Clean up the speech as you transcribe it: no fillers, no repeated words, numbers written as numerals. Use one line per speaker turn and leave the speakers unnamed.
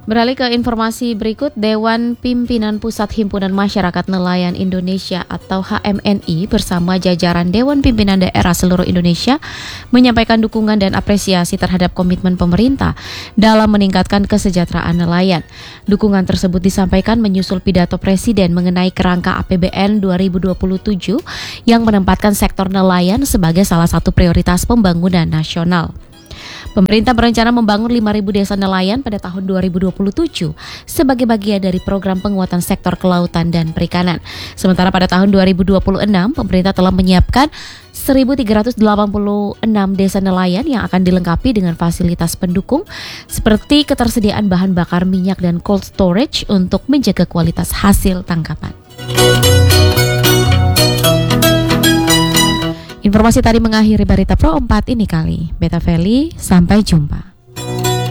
Beralih ke informasi berikut, Dewan Pimpinan Pusat Himpunan Masyarakat Nelayan Indonesia atau HMNI bersama jajaran Dewan Pimpinan Daerah seluruh Indonesia menyampaikan dukungan dan apresiasi terhadap komitmen pemerintah dalam meningkatkan kesejahteraan nelayan. Dukungan tersebut disampaikan menyusul pidato Presiden mengenai kerangka APBN 2027 yang menempatkan sektor nelayan sebagai salah satu prioritas pembangunan nasional. Pemerintah berencana membangun 5.000 desa nelayan pada tahun 2027 sebagai bagian dari program penguatan sektor kelautan dan perikanan. Sementara pada tahun 2026, pemerintah telah menyiapkan 1.386 desa nelayan yang akan dilengkapi dengan fasilitas pendukung seperti ketersediaan bahan bakar minyak dan cold storage untuk menjaga kualitas hasil tangkapan. Informasi tadi mengakhiri Berita Pro 4 ini kali. Beta Feli, sampai jumpa.